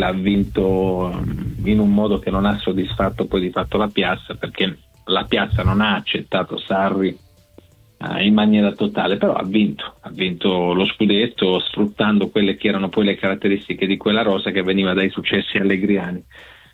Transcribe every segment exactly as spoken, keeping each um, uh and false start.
l'ha vinto in un modo che non ha soddisfatto poi di fatto la piazza, perché la piazza non ha accettato Sarri eh, in maniera totale, però ha vinto, ha vinto lo scudetto sfruttando quelle che erano poi le caratteristiche di quella rosa che veniva dai successi allegriani.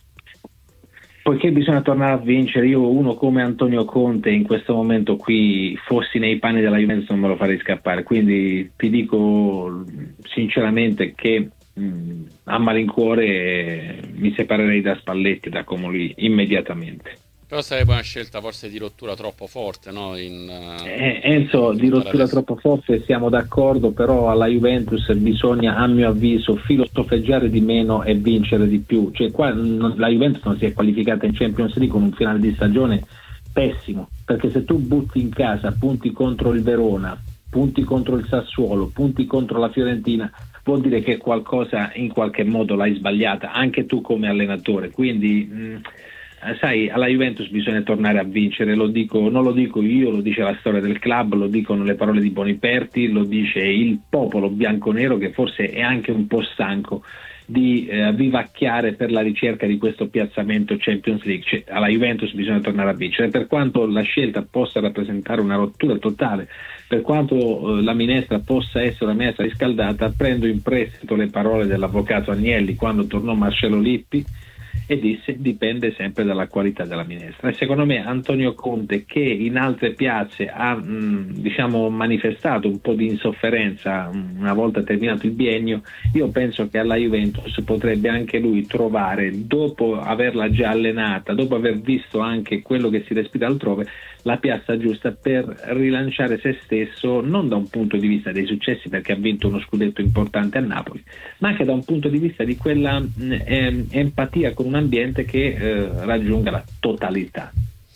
Poiché bisogna tornare a vincere, io uno come Antonio Conte in questo momento qui, fossi nei panni della Juventus, non me lo farei scappare, quindi ti dico sinceramente che mh, a malincuore eh, mi separerei da Spalletti, da Comolli immediatamente. Però sarebbe una scelta forse di rottura troppo forte, no? In, Eh, Enzo, in di rottura adesso. troppo forte siamo d'accordo, però alla Juventus bisogna, a mio avviso, filosofeggiare di meno e vincere di più. Cioè, qua non- la Juventus non si è qualificata in Champions League con un finale di stagione pessimo, perché se tu butti in casa punti contro il Verona, punti contro il Sassuolo, punti contro la Fiorentina, vuol dire che qualcosa in qualche modo l'hai sbagliata, anche tu come allenatore. Quindi mh, eh, sai, alla Juventus bisogna tornare a vincere, lo dico, non lo dico io, lo dice la storia del club, lo dicono le parole di Boniperti, lo dice il popolo bianconero, che forse è anche un po' stanco di eh, vivacchiare per la ricerca di questo piazzamento Champions League. Cioè, alla Juventus bisogna tornare a vincere, per quanto la scelta possa rappresentare una rottura totale, per quanto eh, la minestra possa essere una minestra riscaldata. Prendo in prestito le parole dell'avvocato Agnelli quando tornò Marcello Lippi e disse: dipende sempre dalla qualità della minestra. E secondo me Antonio Conte, che in altre piazze ha mh, diciamo manifestato un po' di insofferenza mh, una volta terminato il biennio, io penso che alla Juventus potrebbe anche lui trovare, dopo averla già allenata, dopo aver visto anche quello che si respira altrove, la piazza giusta per rilanciare se stesso, non da un punto di vista dei successi, perché ha vinto uno scudetto importante a Napoli, ma anche da un punto di vista di quella mh, eh, empatia con un ambiente che eh, raggiunga la totalità.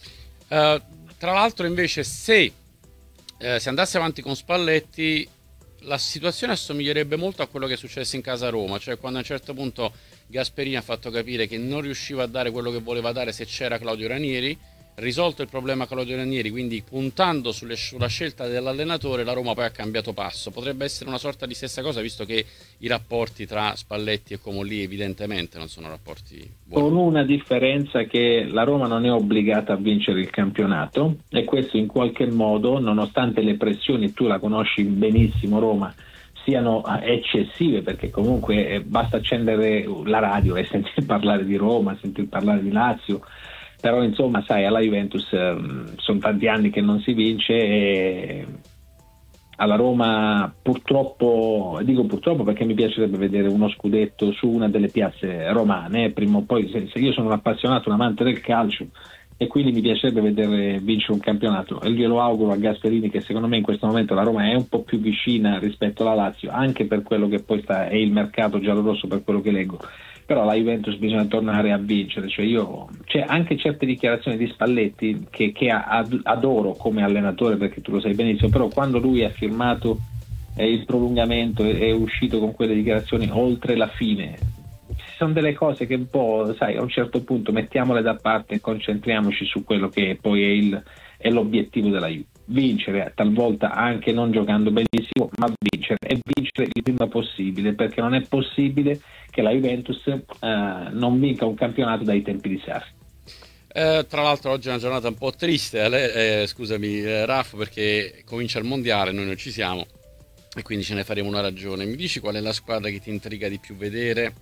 Uh, tra l'altro invece se eh, si andasse avanti con Spalletti la situazione assomiglierebbe molto a quello che è successo in casa Roma, cioè quando a un certo punto Gasperini ha fatto capire che non riusciva a dare quello che voleva dare se c'era Claudio Ranieri. Risolto il problema Claudio Ranieri, quindi puntando sulle, sulla scelta dell'allenatore, la Roma poi ha cambiato passo. Potrebbe essere una sorta di stessa cosa, visto che i rapporti tra Spalletti e Comolli evidentemente non sono rapporti buoni. Con una differenza, che la Roma non è obbligata a vincere il campionato, e questo in qualche modo, nonostante le pressioni, tu la conosci benissimo Roma, siano eccessive, perché comunque eh, basta accendere la radio e sentire parlare di Roma, sentire parlare di Lazio. Però insomma, sai, alla Juventus eh, sono tanti anni che non si vince, e alla Roma purtroppo, dico purtroppo perché mi piacerebbe vedere uno scudetto su una delle piazze romane, eh, prima o poi. Se, se io sono un appassionato, un amante del calcio, e quindi mi piacerebbe vedere vincere un campionato, e glielo auguro a Gasperini, che secondo me in questo momento la Roma è un po' più vicina rispetto alla Lazio, anche per quello che poi sta, è il mercato giallorosso, per quello che leggo. Però la Juventus bisogna tornare a vincere. Cioè io, c'è anche certe dichiarazioni di Spalletti che, che ad, adoro come allenatore, perché tu lo sai benissimo, però quando lui ha firmato eh, il prolungamento e è uscito con quelle dichiarazioni oltre la fine, ci sono delle cose che un po', sai, a un certo punto mettiamole da parte e concentriamoci su quello che poi è, il, è l'obiettivo della Juve. Vincere, talvolta anche non giocando benissimo, ma vincere, e vincere il prima possibile, perché non è possibile che la Juventus eh, non vinca un campionato dai tempi di Sarri. Eh, tra l'altro oggi è una giornata un po' triste, eh, eh, scusami eh, Raff, perché comincia il mondiale, noi non ci siamo e quindi ce ne faremo una ragione. Mi dici qual è la squadra che ti intriga di più vedere,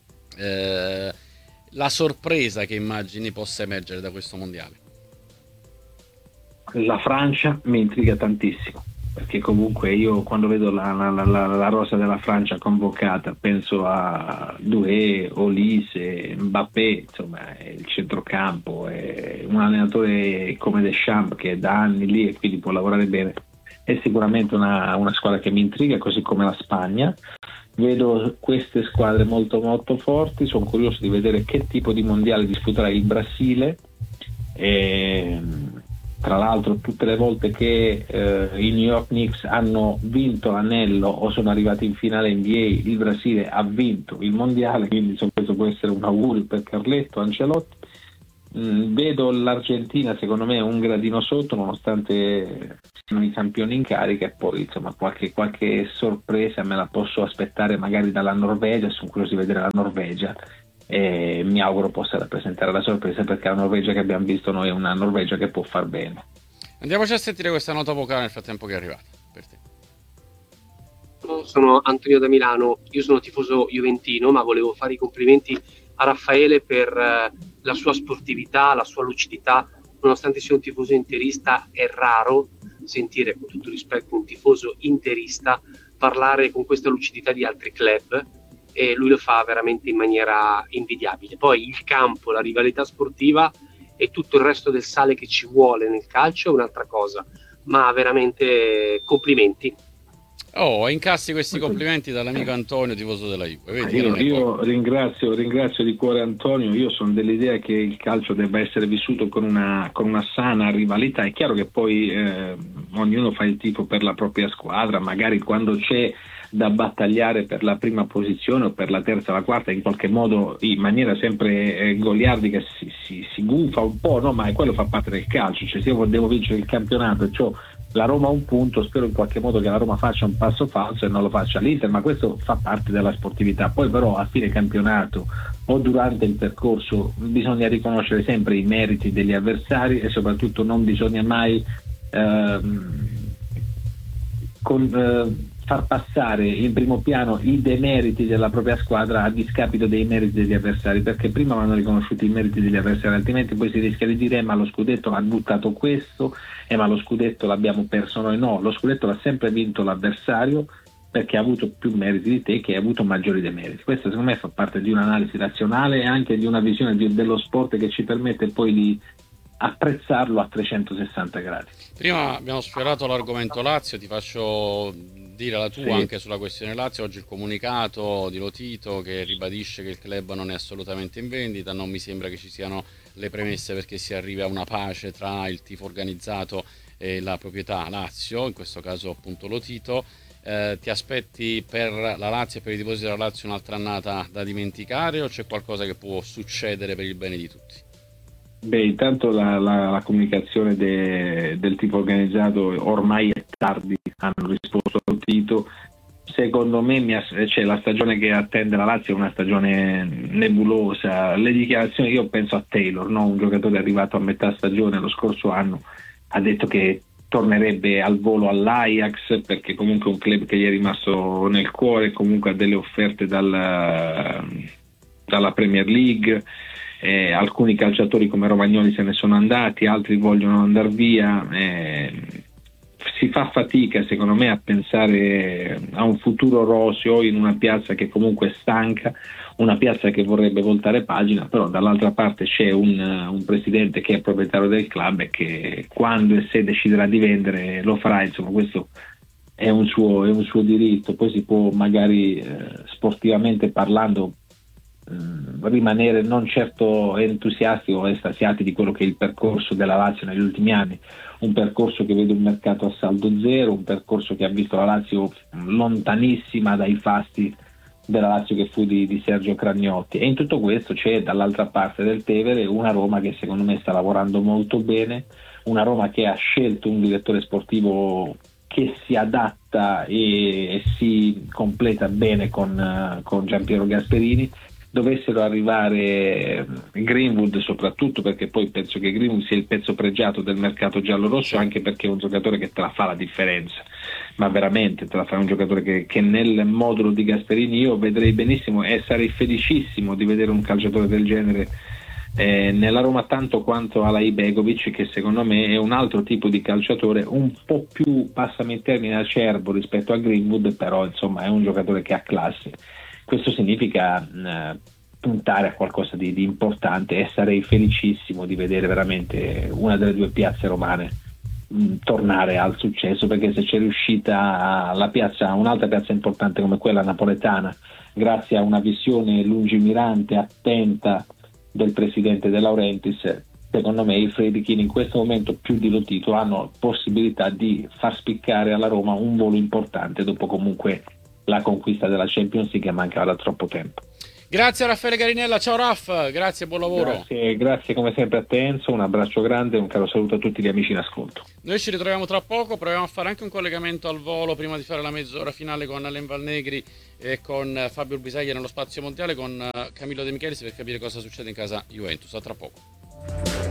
eh, la sorpresa che immagini possa emergere da questo mondiale? La Francia mi intriga tantissimo, perché comunque io quando vedo la, la, la, la rosa della Francia convocata penso a Doué, Olise, Mbappé, insomma è il centrocampo, è un allenatore come Deschamps che è da anni lì e quindi può lavorare bene. È sicuramente una, una squadra che mi intriga, così come la Spagna. Vedo queste squadre molto molto forti, sono curioso di vedere che tipo di mondiale disputerà il Brasile. E, tra l'altro, tutte le volte che eh, i New York Knicks hanno vinto l'anello o sono arrivati in finale N B A, il Brasile ha vinto il mondiale, quindi questo può essere un augurio per Carletto, Ancelotti. Mm, vedo l'Argentina secondo me un gradino sotto, nonostante i campioni in carica, e poi insomma qualche, qualche sorpresa me la posso aspettare magari dalla Norvegia. Sono curioso di vedere la Norvegia e mi auguro possa rappresentare la sorpresa, perché la Norvegia che abbiamo visto noi è una Norvegia che può far bene. Andiamoci a sentire questa nota vocale nel frattempo che è arrivata per te. Sono Antonio da Milano, io sono tifoso juventino, ma volevo fare i complimenti a Raffaele per eh, la sua sportività, la sua lucidità. Nonostante sia un tifoso interista, è raro sentire, con tutto rispetto, un tifoso interista parlare con questa lucidità di altri club, e lui lo fa veramente in maniera invidiabile. Poi il campo, la rivalità sportiva e tutto il resto del sale che ci vuole nel calcio è un'altra cosa, ma veramente complimenti. Oh, incassi questi complimenti dall'amico Antonio, tifoso della Juve. Vedi, io io ringrazio, ringrazio di cuore Antonio. Io sono dell'idea che il calcio debba essere vissuto con una, con una sana rivalità. È chiaro che poi eh, ognuno fa il tifo per la propria squadra, magari quando c'è da battagliare per la prima posizione o per la terza o la quarta, in qualche modo in maniera sempre eh, goliardica si, si, si gufa un po', no? Ma quello fa parte del calcio. Cioè, se io devo vincere il campionato e c'ho la Roma un punto, spero in qualche modo che la Roma faccia un passo falso e non lo faccia l'Inter, ma questo fa parte della sportività. Poi però a fine campionato o durante il percorso bisogna riconoscere sempre i meriti degli avversari, e soprattutto non bisogna mai ehm, con, eh, far passare in primo piano i demeriti della propria squadra a discapito dei meriti degli avversari, perché prima vanno riconosciuti i meriti degli avversari, altrimenti poi si rischia di dire eh, ma lo scudetto l'ha buttato questo, eh, ma lo scudetto l'abbiamo perso noi. No, lo scudetto l'ha sempre vinto l'avversario, perché ha avuto più meriti di te, che ha avuto maggiori demeriti. Questo secondo me fa parte di un'analisi razionale e anche di una visione di, dello sport, che ci permette poi di apprezzarlo a trecentosessanta gradi. Prima abbiamo sfiorato l'argomento Lazio, ti faccio dire la tua, sì, anche sulla questione Lazio. Oggi il comunicato di Lotito che ribadisce che il club non è assolutamente in vendita, non mi sembra che ci siano le premesse perché si arrivi a una pace tra il tifo organizzato e la proprietà Lazio, in questo caso appunto Lotito. Eh, ti aspetti per la Lazio e per i tifosi della Lazio un'altra annata da dimenticare, o c'è qualcosa che può succedere per il bene di tutti? Beh, intanto la, la, la comunicazione de, del tipo organizzato ormai è tardi, hanno risposto al Tito. Secondo me mi ass- cioè, la stagione che attende la Lazio è una stagione nebulosa. Le dichiarazioni, io penso a Taylor, no? Un giocatore arrivato a metà stagione lo scorso anno, ha detto che tornerebbe al volo all'Ajax, perché comunque è un club che gli è rimasto nel cuore, comunque ha delle offerte dal, dalla Premier League. Eh, alcuni calciatori come Romagnoli se ne sono andati, altri vogliono andare via. Eh, si fa fatica secondo me a pensare a un futuro roseo in una piazza che comunque è stanca, una piazza che vorrebbe voltare pagina, però dall'altra parte c'è un, un presidente che è proprietario del club e che quando e se deciderà di vendere lo farà. Insomma, questo è un suo, è un suo diritto. Poi si può magari eh, sportivamente parlando rimanere non certo entusiasti o estasiati di quello che è il percorso della Lazio negli ultimi anni, un percorso che vede un mercato a saldo zero, un percorso che ha visto la Lazio lontanissima dai fasti della Lazio che fu di, di Sergio Cragnotti, e in tutto questo c'è dall'altra parte del Tevere una Roma che secondo me sta lavorando molto bene, una Roma che ha scelto un direttore sportivo che si adatta e, e si completa bene con, con Giampiero Gasperini. Dovessero arrivare Greenwood, soprattutto perché poi penso che Greenwood sia il pezzo pregiato del mercato giallo-rosso, anche perché è un giocatore che te la fa la differenza, ma veramente te la fa, un giocatore che, che nel modulo di Gasperini io vedrei benissimo e sarei felicissimo di vedere un calciatore del genere eh, nella Roma, tanto quanto Alai Begovic, che secondo me è un altro tipo di calciatore, un po' più, passami il termine, acerbo rispetto a Greenwood, però insomma è un giocatore che ha classe. Questo significa eh, puntare a qualcosa di, di importante, e sarei felicissimo di vedere veramente una delle due piazze romane mh, tornare al successo, perché se c'è riuscita la piazza, un'altra piazza importante come quella napoletana, grazie a una visione lungimirante, attenta del presidente De Laurentiis, secondo me i Friedkin in questo momento più di Lotito hanno possibilità di far spiccare alla Roma un volo importante dopo comunque la conquista della Champions League che mancava da troppo tempo. Grazie a Raffaele Garinella, ciao Raff, grazie, buon lavoro. Grazie, grazie come sempre a te Enzo, un abbraccio grande e un caro saluto a tutti gli amici in ascolto. Noi ci ritroviamo tra poco, proviamo a fare anche un collegamento al volo prima di fare la mezz'ora finale con Alain Valnegri e con Fabio Bisaglia nello spazio mondiale, con Camillo De Michelis, per capire cosa succede in casa Juventus. A tra poco.